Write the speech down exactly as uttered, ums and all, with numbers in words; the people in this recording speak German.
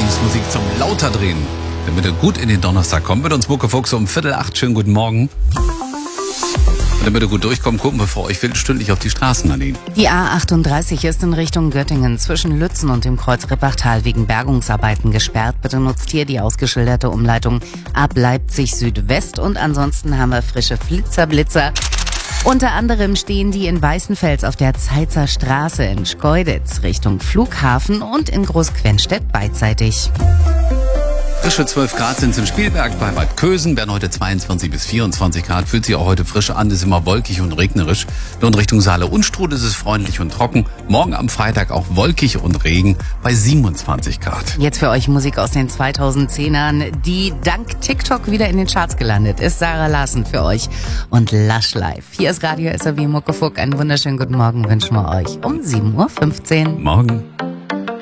Lieblingsmusik zum lauter drehen, damit ihr gut in den Donnerstag kommt. Mit uns Mucke Fuchs um Viertel acht. Schönen guten Morgen. Und damit ihr gut durchkommt, gucken wir vor euch wildstündlich auf die Straßen, Nadine. Die A achtunddreißig ist in Richtung Göttingen zwischen Lützen und dem Kreuz Rippachtal wegen Bergungsarbeiten gesperrt. Bitte nutzt hier die ausgeschilderte Umleitung ab Leipzig Südwest. Und ansonsten haben wir frische Flitzerblitzer. Unter anderem stehen die in Weißenfels auf der Zeitzer Straße in Schkeuditz Richtung Flughafen und in Großquenstedt beidseitig. Frische zwölf Grad sind es in Spielberg bei Bad Kösen, werden heute zweiundzwanzig bis vierundzwanzig Grad, fühlt sich auch heute frisch an, ist immer wolkig und regnerisch. Und Richtung Saale und Strude ist es freundlich und trocken. Morgen am Freitag auch wolkig und Regen bei siebenundzwanzig Grad. Jetzt für euch Musik aus den zweitausendzehnern, die dank TikTok wieder in den Charts gelandet ist. Sarah Larsen für euch und Lush Life. Hier ist Radio S R W Mucke Fuck. Einen wunderschönen guten Morgen wünschen wir euch um sieben Uhr fünfzehn. Morgen.